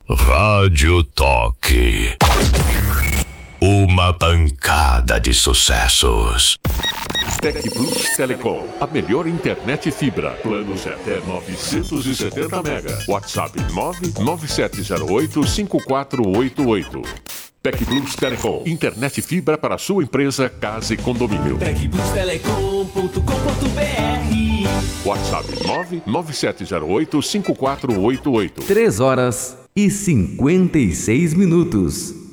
Rádio Toque. Uma pancada de sucessos. Tec Plus Telecom, a melhor internet fibra. Planos até 970 mega. WhatsApp 997085488. Tec Plus Telecom, internet fibra para sua empresa, casa e condomínio. tecplustelecom.com.br. WhatsApp 997085488. 3 horas e 56 minutos.